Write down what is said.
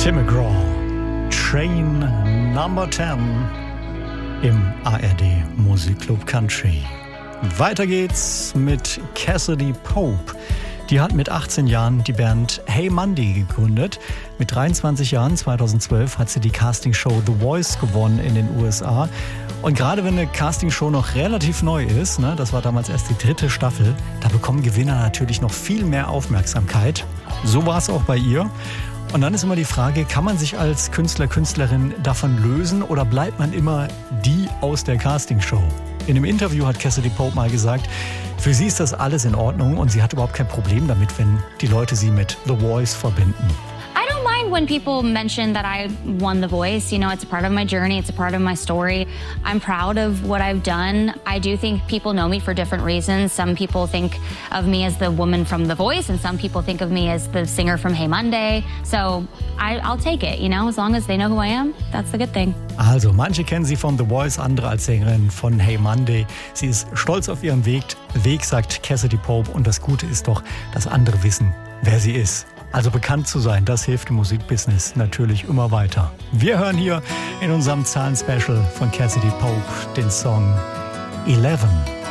Tim McGraw, Train Number 10 im ARD Musikclub Country. Weiter geht's mit Cassidy Pope. Die hat mit 18 Jahren die Band Hey Monday gegründet. Mit 23 Jahren, 2012, hat sie die Castingshow The Voice gewonnen in den USA. Und gerade wenn eine Castingshow noch relativ neu ist, ne, das war damals erst die 3. Staffel, da bekommen Gewinner natürlich noch viel mehr Aufmerksamkeit. So war es auch bei ihr. Und dann ist immer die Frage, kann man sich als Künstler, Künstlerin davon lösen oder bleibt man immer die aus der Castingshow? In einem Interview hat Cassidy Pope mal gesagt, für sie ist das alles in Ordnung und sie hat überhaupt kein Problem damit, wenn die Leute sie mit The Voice verbinden. I don't mind when people mention that I won The Voice. You know, it's a part of my journey. It's a part of my story. I'm proud of what I've done. I do think people know me for different reasons. Some people think of me as the woman from The Voice, and some people think of me as the singer from Hey Monday. So I'll take it, you know, as long as they know who I am. That's the good thing. Also, manche kennen sie von The Voice, andere als Sängerin von Hey Monday. Sie ist stolz auf ihren Weg, sagt Cassidy Pope. Und das Gute ist doch, dass andere wissen, wer sie ist. Also bekannt zu sein, das hilft dem Musikbusiness natürlich immer weiter. Wir hören hier in unserem Zahlen-Special von Cassidy Pope den Song 11.